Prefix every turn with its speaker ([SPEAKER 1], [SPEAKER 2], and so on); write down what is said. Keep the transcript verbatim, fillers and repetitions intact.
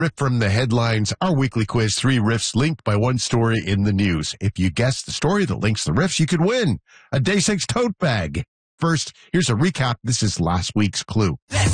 [SPEAKER 1] Rip from the headlines, our weekly quiz, three riffs linked by one story in the news. If you guess the story that links the riffs, you could win a Day six tote bag. First, here's a recap. This is last week's clue.